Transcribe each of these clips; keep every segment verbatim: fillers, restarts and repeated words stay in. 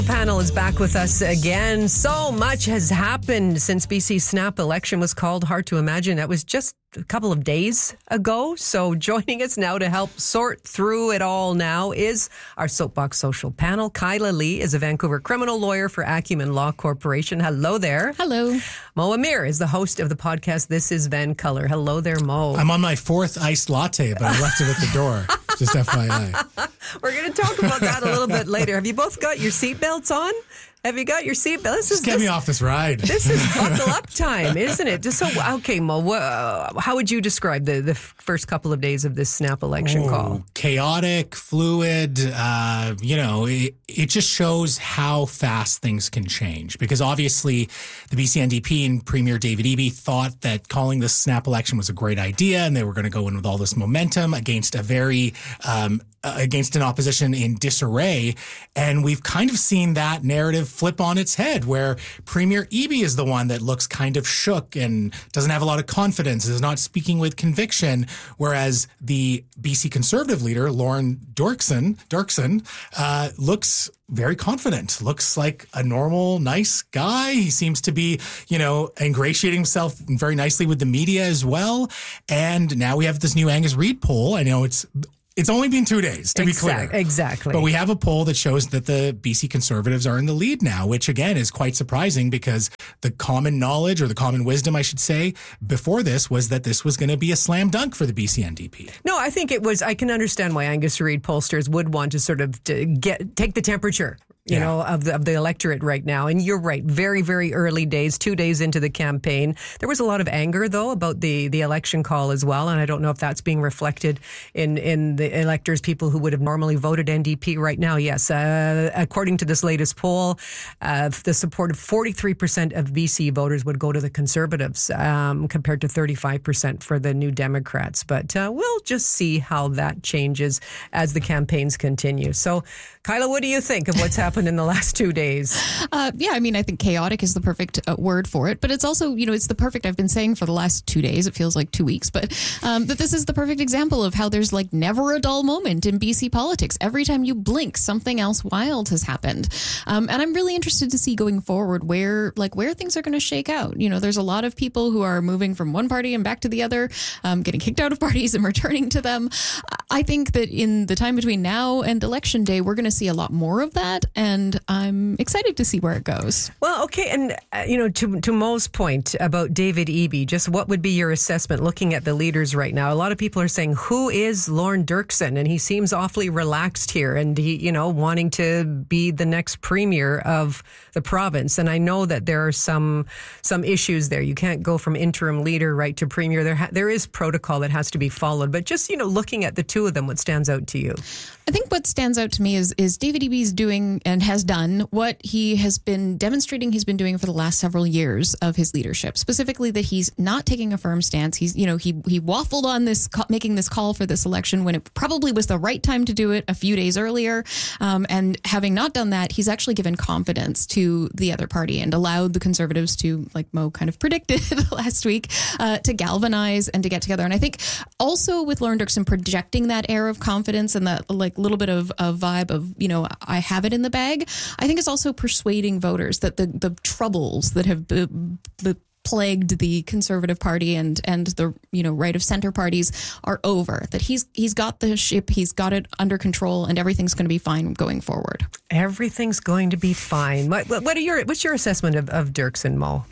Panel is back with us again. So much has happened since B C's snap election was called. Hard to imagine. That was just a couple of days ago. So joining us now to help sort through it all now is our Soapbox Social panel. Kyla Lee is a Vancouver criminal lawyer for Acumen Law Corporation. Hello there. Hello. Mo Amir is the host of the podcast This Is Van Color. Hello there, Mo. I'm on my fourth iced latte, but I left it at the door. Just F Y I. We're going to talk about that a little bit later. Have you both got your seatbelts on? Have you got your seatbelt? This Just is get this, me off this ride. This is buckle up time, isn't it? Just so okay, Mo. Wha- how would you describe the the first couple of days of this snap election oh, call? Chaotic, fluid. Uh, you know, it, it just shows how fast things can change. Because obviously, the B C N D P and Premier David Eby thought that calling this snap election was a great idea, and they were going to go in with all this momentum against a very um, against an opposition in disarray. And we've kind of seen that narrative flip on its head, where Premier Eby is the one that looks kind of shook and doesn't have a lot of confidence, is not speaking with conviction, whereas the B C Conservative leader, Lauren Dorkson, Dorkson, uh, looks very confident, looks like a normal, nice guy. He seems to be, you know, ingratiating himself very nicely with the media as well. And now we have this new Angus Reid poll. I know it's It's only been two days, to exactly, be clear. Exactly. But we have a poll that shows that the B C Conservatives are in the lead now, which again is quite surprising because the common knowledge, or the common wisdom, I should say, before this was that this was going to be a slam dunk for the B C N D P. No, I think it was, I can understand why Angus Reid pollsters would want to sort of to get take the temperature, you Yeah. know, of the, of the electorate right now. And you're right, very, very early days, two days into the campaign. There was a lot of anger, though, about the, the election call as well. And I don't know if that's being reflected in, in the electors, people who would have normally voted N D P right now. Yes, uh, according to this latest poll, uh, the support of forty-three percent of B C voters would go to the Conservatives, um, compared to thirty-five percent for the New Democrats. But uh, we'll just see how that changes as the campaigns continue. So, Kyla, what do you think of what's happened in the last two days? Uh, yeah, I mean, I think chaotic is the perfect uh, word for it, but it's also, you know, it's the perfect, I've been saying for the last two days, it feels like two weeks, but um, that this is the perfect example of how there's like never a dull moment in B C politics. Every time you blink, something else wild has happened. Um, and I'm really interested to see going forward where, like, where things are going to shake out. You know, there's a lot of people who are moving from one party and back to the other, um, getting kicked out of parties and returning to them. I think that in the time between now and election day, we're going to see a lot more of that, and I'm excited to see where it goes. Well, okay, and uh, you know, to to Mo's point about David Eby, just what would be your assessment looking at the leaders right now? A lot of people are saying, who is Lauren Dorkson? And he seems awfully relaxed here, and he, you know, wanting to be the next premier of the province. And I know that there are some some issues there. You can't go from interim leader right to premier. There ha- there is protocol that has to be followed. But just, you know, looking at the two of them, what stands out to you? I think what stands out to me is is David Eby's doing and has done what he has been demonstrating he's been doing for the last several years of his leadership, specifically that he's not taking a firm stance. He's, you know, he he waffled on this, making this call for this election when it probably was the right time to do it a few days earlier. Um, and having not done that, he's actually given confidence to the other party and allowed the Conservatives to, like Mo kind of predicted last week, uh, to galvanize and to get together. And I think also with Lauren Dorkson projecting that air of confidence and that like little bit of a vibe of, you know, I have it in the bag, I think it's also persuading voters that the, the troubles that have b- b- plagued the Conservative Party and and the, you know, right of center parties are over, that he's he's got the ship, he's got it under control, and everything's going to be fine going forward. Everything's going to be fine. What, what are your what's your assessment of, of Dorkson, Mo?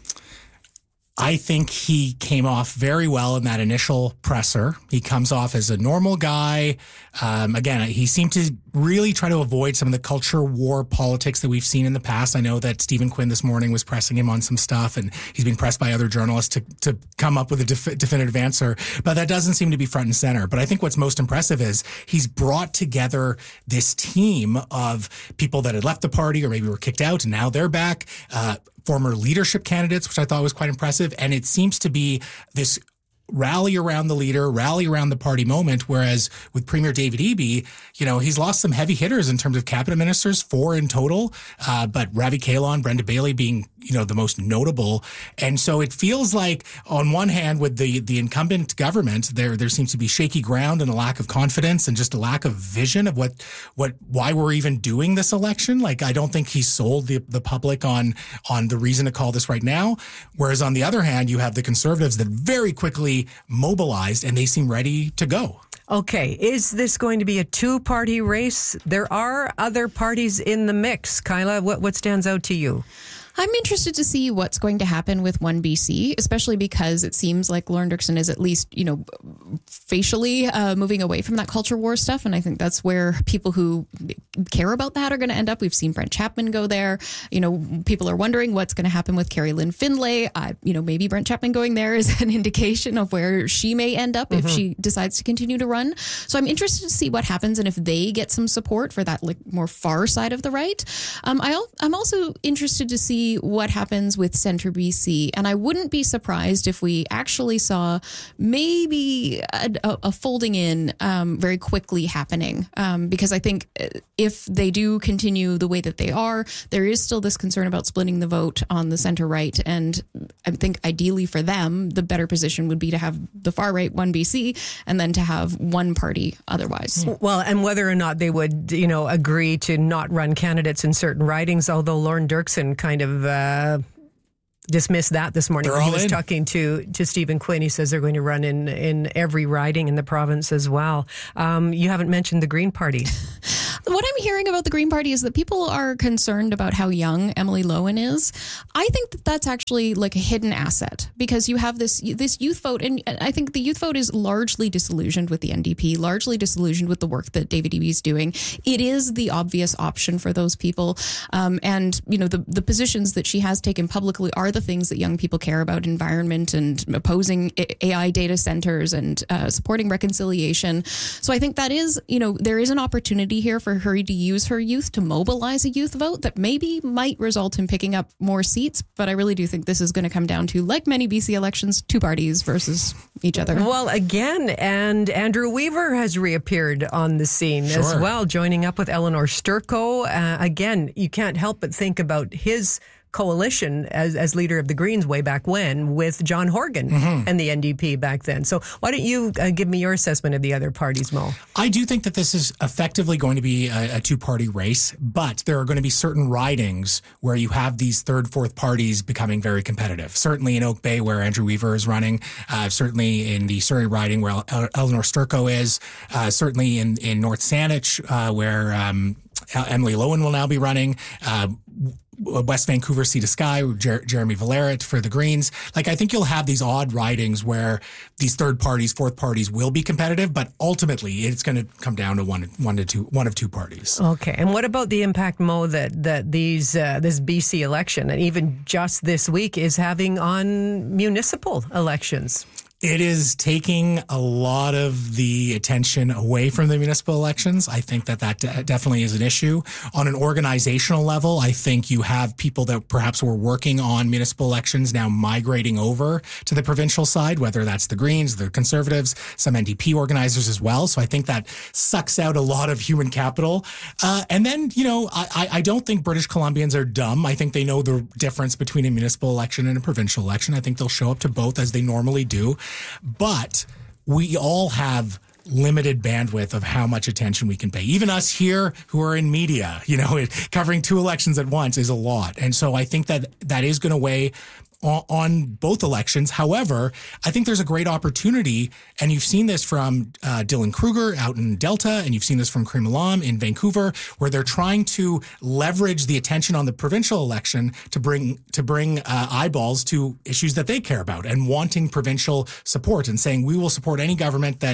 I think he came off very well in that initial presser. He comes off as a normal guy. Um, again, he seemed to really try to avoid some of the culture war politics that we've seen in the past. I know that Stephen Quinn this morning was pressing him on some stuff, and he's been pressed by other journalists to, to come up with a def- definitive answer. But that doesn't seem to be front and center. But I think what's most impressive is he's brought together this team of people that had left the party or maybe were kicked out, and now they're back. Uh, former leadership candidates, which I thought was quite impressive. And it seems to be this rally around the leader, rally around the party moment. Whereas with Premier David Eby, you know, he's lost some heavy hitters in terms of cabinet ministers, four in total, uh, but Ravi Kahlon, Brenda Bailey being, you know, the most notable. And so it feels like on one hand, with the, the incumbent government, there, there seems to be shaky ground and a lack of confidence and just a lack of vision of what, what, why we're even doing this election. Like, I don't think he's sold the, the public on, on the reason to call this right now. Whereas on the other hand, you have the Conservatives that very quickly mobilized and they seem ready to go. Okay, is this going to be a two-party race? There are other parties in the mix. Kyla, what, what stands out to you? I'm interested to see what's going to happen with one B C, especially because it seems like Lorne Dirksen is at least, you know, facially uh, moving away from that culture war stuff. And I think that's where people who care about that are going to end up. We've seen Brent Chapman go there. You know, people are wondering what's going to happen with Carrie Lynn Findlay. Uh, you know, maybe Brent Chapman going there is an indication of where she may end up mm-hmm. if she decides to continue to run. So I'm interested to see what happens and if they get some support for that like more far side of the right. Um, I, I'm also interested to see what happens with Centre B C. And I wouldn't be surprised if we actually saw maybe a, a folding in um, very quickly happening. Um, because I think if they do continue the way that they are, there is still this concern about splitting the vote on the centre right. And I think ideally for them, the better position would be to have the far right one B C and then to have one party otherwise. Well, and whether or not they would, you know, agree to not run candidates in certain ridings, although Lorne Dirksen kind of Uh, dismissed that this morning. He was in. talking to, to Stephen Quinn. He says they're going to run in, in every riding in the province as well. Um, you haven't mentioned the Green Party. What I'm hearing about the Green Party is that people are concerned about how young Emily Lowen is. I think that that's actually like a hidden asset because you have this this youth vote, and I think the youth vote is largely disillusioned with the N D P, largely disillusioned with the work that David Eby is doing. It is the obvious option for those people, um, and you know the the positions that she has taken publicly are the things that young people care about: environment and opposing A I data centers and uh, supporting reconciliation. So I think that is, you know, there is an opportunity here for her to use her youth to mobilize a youth vote that maybe might result in picking up more seats. But I really do think this is going to come down to, like many B C elections, two parties versus each other. Well, again, and Andrew Weaver has reappeared on the scene sure. as well, joining up with Eleanor Sturko. Uh, again, you can't help but think about his coalition as, as leader of the Greens way back when with John Horgan mm-hmm. and the N D P back then. So why don't you uh, give me your assessment of the other parties, Mo? I do think that this is effectively going to be a, a two-party race, but there are going to be certain ridings where you have these third, fourth parties becoming very competitive. Certainly in Oak Bay where Andrew Weaver is running, uh, certainly in the Surrey riding where El- Eleanor Sturko is, uh, certainly in, in North Saanich uh, where um, Emily Lowen will now be running, uh, West Vancouver, Sea to Sky, Jer- Jeremy Valeret for the Greens. Like, I think you'll have these odd ridings where these third parties, fourth parties will be competitive, but ultimately it's going to come down to one, one to two, one of two parties. Okay. And what about the impact, Mo, that, that these, uh, this B C election and even just this week is having on municipal elections? It is taking a lot of the attention away from the municipal elections. I think that that de- definitely is an issue. On an organizational level, I think you have people that perhaps were working on municipal elections now migrating over to the provincial side, whether that's the Greens, the Conservatives, some N D P organizers as well. So I think that sucks out a lot of human capital. Uh, and then, you know, I, I don't think British Columbians are dumb. I think they know the difference between a municipal election and a provincial election. I think they'll show up to both as they normally do. But we all have limited bandwidth of how much attention we can pay. Even us here who are in media, you know, it, covering two elections at once is a lot. And so I think that that is going to weigh on, on both elections. However, I think there's a great opportunity, and you've seen this from uh, Dylan Kruger out in Delta, and you've seen this from Karim Alam in Vancouver, where they're trying to leverage the attention on the provincial election to bring to bring uh, eyeballs to issues that they care about and wanting provincial support and saying we will support any government that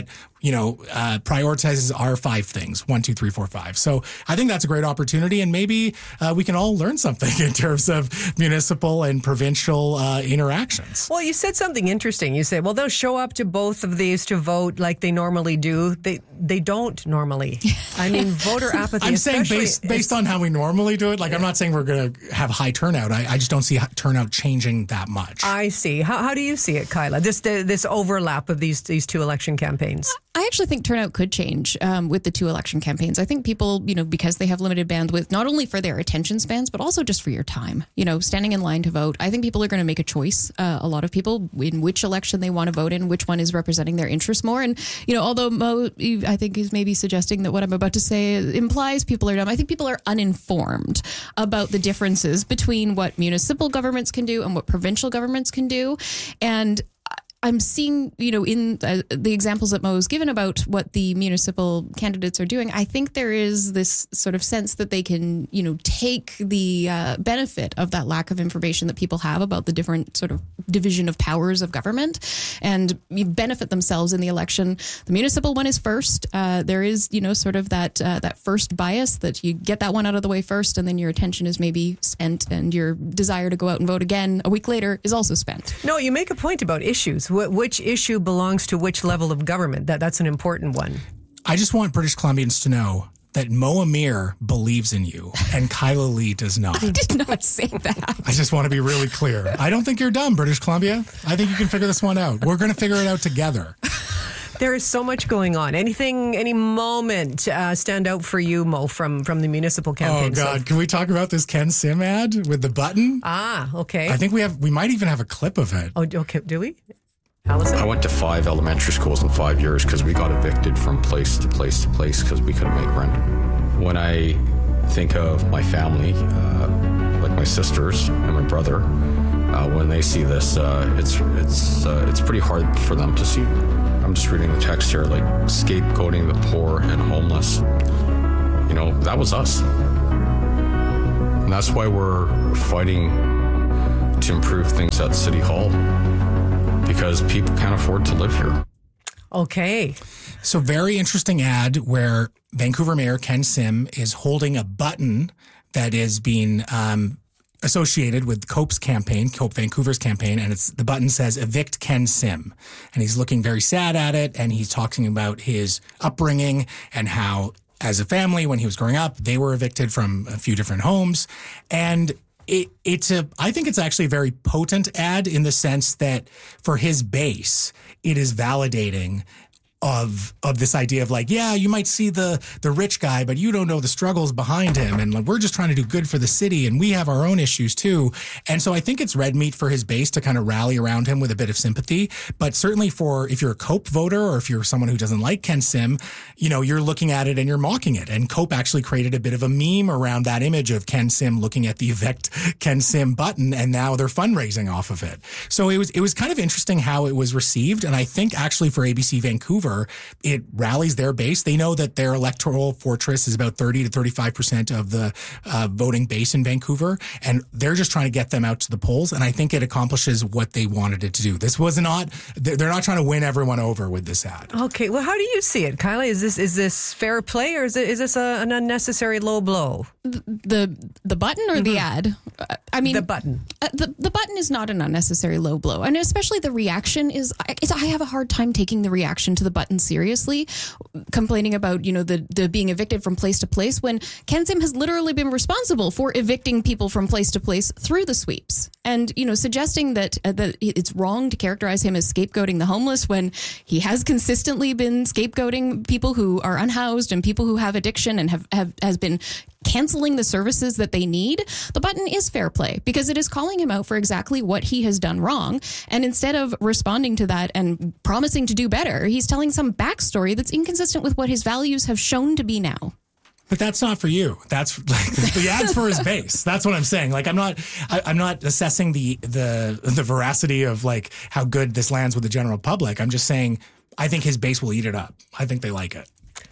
you know, uh, prioritizes our five things, one, two, three, four, five. So I think that's a great opportunity, and maybe uh, we can all learn something in terms of municipal and provincial uh, interactions. Well, you said something interesting. You said, well, they'll show up to both of these to vote like they normally do. They they don't normally. I mean, voter apathy. I'm saying based based on how we normally do it. Like, yeah. I'm not saying we're going to have high turnout. I, I just don't see turnout changing that much. I see. How, how do you see it, Kyla? This this overlap of these these two election campaigns. I actually think turnout could change um, with the two election campaigns. I think people, you know, because they have limited bandwidth, not only for their attention spans, but also just for your time, you know, standing in line to vote. I think people are going to make a choice. Uh, a lot of people in which election they want to vote in, which one is representing their interests more. And, you know, although Mo, I think is maybe suggesting that what I'm about to say implies people are dumb, I think people are uninformed about the differences between what municipal governments can do and what provincial governments can do. And I'm seeing, you know, in uh, the examples that Mo's given about what the municipal candidates are doing, I think there is this sort of sense that they can, you know, take the uh, benefit of that lack of information that people have about the different sort of division of powers of government and benefit themselves in the election. The municipal one is first. Uh, there is, you know, sort of that uh, that first bias that you get that one out of the way first, and then your attention is maybe spent, and your desire to go out and vote again a week later is also spent. No, you make a point about issues. Which issue belongs to which level of government? That That's an important one. I just want British Columbians to know that Mo Amir believes in you and Kyla Lee does not. I did not say that. I just want to be really clear. I don't think you're dumb, British Columbia. I think you can figure this one out. We're going to figure it out together. There is so much going on. Anything, any moment uh, stand out for you, Mo, from, from the municipal campaign? Oh, God. So, can we talk about this Ken Sim ad with the button? Ah, okay. I think we have. We might even have a clip of it. Oh, okay. Do we? Allison? I went to five elementary schools in five years because we got evicted from place to place to place because we couldn't make rent. When I think of my family, uh, like my sisters and my brother, uh, when they see this, uh, it's it's uh, it's pretty hard for them to see. I'm just reading the text here, like scapegoating the poor and homeless. You know, that was us. And that's why we're fighting to improve things at City Hall, because people can't afford to live here. Okay. So very interesting ad where Vancouver Mayor Ken Sim is holding a button that is being um, associated with COPE's campaign, COPE Vancouver's campaign, and it's the button says evict Ken Sim. And he's looking very sad at it, and he's talking about his upbringing and how as a family, when he was growing up, they were evicted from a few different homes. And It, it's a, I think it's actually a very potent ad in the sense that for his base, it is validating of of this idea of like, yeah, you might see the the rich guy, but you don't know the struggles behind him. And like, we're just trying to do good for the city, and we have our own issues too. And so I think it's red meat for his base to kind of rally around him with a bit of sympathy. But certainly for if you're a COPE voter or if you're someone who doesn't like Ken Sim, you know, you're looking at it and you're mocking it. And COPE actually created a bit of a meme around that image of Ken Sim looking at the evict Ken Sim button, and now they're fundraising off of it. So it was it was kind of interesting how it was received. And I think actually for A B C Vancouver, it rallies their base. They know that their electoral fortress is about thirty to thirty-five percent of the uh, voting base in Vancouver, and they're just trying to get them out to the polls. And I think it accomplishes what they wanted it to do. This was not, they're not trying to win everyone over with this ad. Okay. Well, how do you see it, Kyla? Is this, is this fair play, or is it, is this a, an unnecessary low blow? The, the button or mm-hmm. the ad? I mean, the button. Uh, the, the button is not an unnecessary low blow. And especially the reaction is, I, I have a hard time taking the reaction to the button seriously, complaining about, you know, the, the being evicted from place to place, when Ken Sim has literally been responsible for evicting people from place to place through the sweeps. And, you know, suggesting that uh, that it's wrong to characterize him as scapegoating the homeless when he has consistently been scapegoating people who are unhoused and people who have addiction and have, have has been canceling the services that they need. The button is fair play because it is calling him out for exactly what he has done wrong. And instead of responding to that and promising to do better, he's telling some backstory that's inconsistent with what his values have shown to be now. But that's not for you. That's like the ad's for his base. That's what I'm saying. Like, I'm not, I, I'm not assessing the, the, the veracity of like how good this lands with the general public. I'm just saying, I think his base will eat it up. I think they like it.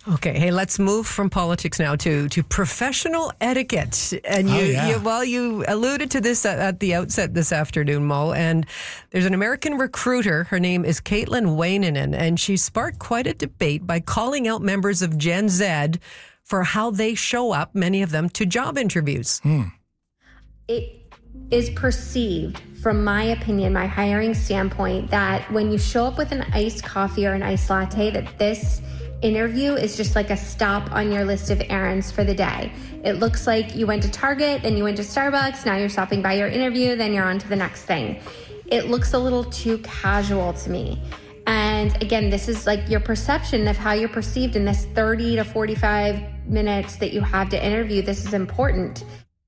Okay, hey, let's move from politics now to, to professional etiquette. And you, oh, yeah. you, well, you alluded to this at, at the outset this afternoon, Mo. And there's an American recruiter. Her name is Caitlin Wainanen, and she sparked quite a debate by calling out members of Gen Z for how they show up, many of them, to job interviews. Hmm. It is perceived, from my opinion, my hiring standpoint, that when you show up with an iced coffee or an iced latte, that this interview is just like a stop on your list of errands for the day. It looks like you went to Target, then you went to Starbucks, now you're stopping by your interview, then you're on to the next thing. It looks a little too casual to me. And again, this is like your perception of how you're perceived in this thirty to forty-five minutes that you have to interview. This is important.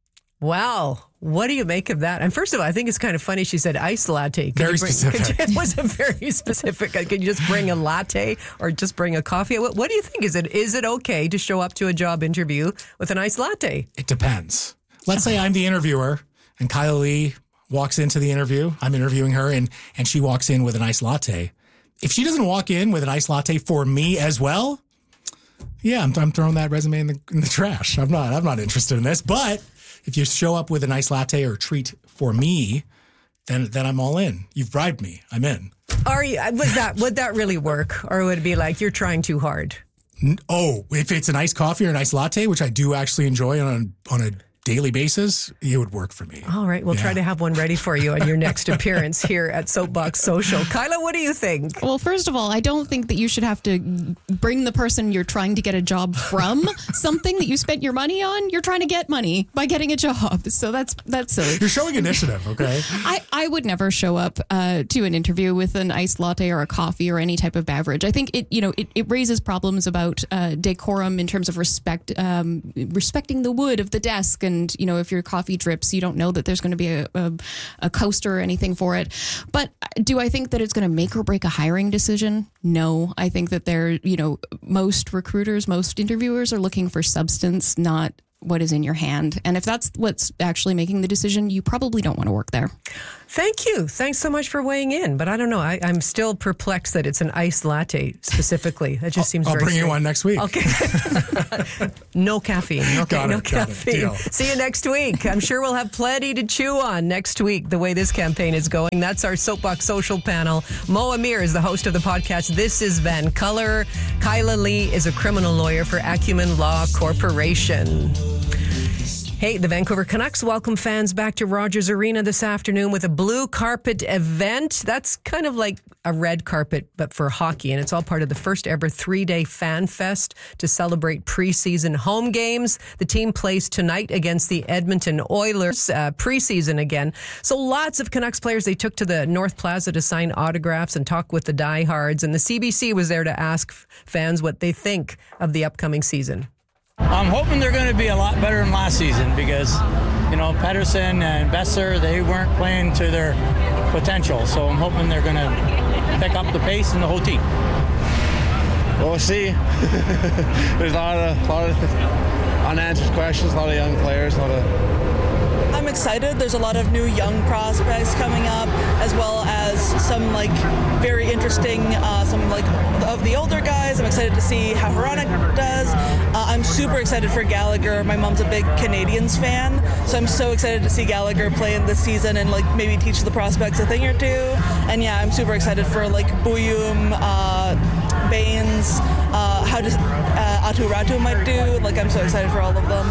Wow. What do you make of that? And first of all, I think it's kind of funny she said iced latte. Could Very you bring, specific. Could you, it wasn't very specific. Could you just bring a latte or just bring a coffee? What, what do you think? Is it is it okay to show up to a job interview with an iced latte? It depends. Let's say I'm the interviewer and Kyla Lee walks into the interview. I'm interviewing her and, and she walks in with an iced latte. If she doesn't walk in with an iced latte for me as well, yeah, I'm, I'm throwing that resume in the, in the trash. I'm not, I'm not interested in this. But if you show up with an iced latte or a treat for me, then then I'm all in. You've bribed me. I'm in. Are you? Would that would that really work, or would it be like you're trying too hard? Oh, if it's an iced coffee or an iced latte, which I do actually enjoy on a, on a daily basis, it would work for me. All right, we'll Yeah. try to have one ready for you on your next appearance here at Soapbox Social. Kyla, what do you think? Well, first of all, I don't think that you should have to bring the person you're trying to get a job from something that you spent your money on. You're trying to get money by getting a job. So that's that's silly. You're showing initiative, okay? I, I would never show up uh, to an interview with an iced latte or a coffee or any type of beverage. I think it, you know, it, it raises problems about uh, decorum in terms of respect, um, respecting the wood of the desk. And, you know, if your coffee drips, you don't know that there's going to be a, a, a coaster or anything for it. But do I think that it's going to make or break a hiring decision? No. I think that they're, you know, most recruiters, most interviewers are looking for substance, not what is in your hand. And if that's what's actually making the decision, you probably don't want to work there. Thank you. Thanks so much for weighing in. But I don't know. I, I'm still perplexed that it's an iced latte specifically. That just seems I'll very bring you strange. one next week. Okay. No caffeine. Okay, Got it, no got it. caffeine. Deal. See you next week. I'm sure we'll have plenty to chew on next week, the way this campaign is going. That's our Soapbox Social panel. Mo Amir is the host of the podcast This is Van Color. Kyla Lee is a criminal lawyer for Acumen Law Corporation. Hey, the Vancouver Canucks welcome fans back to Rogers Arena this afternoon with a blue carpet event. That's kind of like a red carpet, but for hockey. And it's all part of the first ever three-day fan fest to celebrate preseason home games. The team plays tonight against the Edmonton Oilers, uh, preseason again. So lots of Canucks players, they took to the North Plaza to sign autographs and talk with the diehards. And the C B C was there to ask fans what they think of the upcoming season. I'm hoping they're going to be a lot better than last season because, you know, Pettersson and Besser, they weren't playing to their potential. So I'm hoping they're going to pick up the pace and the whole team. We'll see. There's a lot of, a lot of unanswered questions, a lot of young players, a lot of... I'm excited. There's a lot of new young prospects coming up, as well as some like very interesting, uh, some like of the older guys. I'm excited to see how Hronek does. Uh, I'm super excited for Gallagher. My mom's a big Canadiens fan, so I'm so excited to see Gallagher play in this season and like maybe teach the prospects a thing or two. And yeah, I'm super excited for like Buyum, uh, Baines, uh, how does uh, Atu Ratu might do. Like I'm so excited for all of them.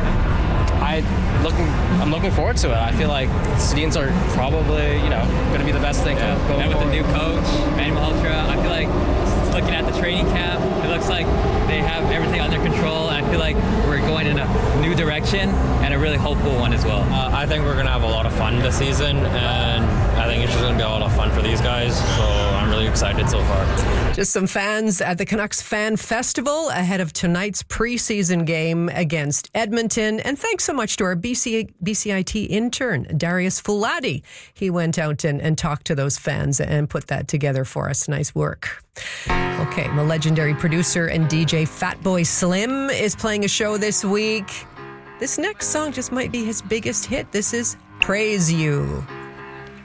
I looking, I'm looking forward to it. I feel like Sedins are probably, you know, going to be the best thing yeah. going And with forward. the new coach, Manuel Ultra, I feel like looking at the training camp, it looks like they have everything under control. And I feel like we're going in a new direction and a really hopeful one as well. Uh, I think we're going to have a lot of fun this season, and I think it's just going to be a lot of fun for these guys. So I'm really excited so far. Just some fans at the Canucks Fan Festival ahead of tonight's preseason game against Edmonton. And thanks so much to our B C, B C I T intern, Darius Fuladi. He went out and, and talked to those fans and put that together for us. Nice work. Okay, the legendary producer and D J Fatboy Slim is playing a show this week. This next song just might be his biggest hit. This is Praise You.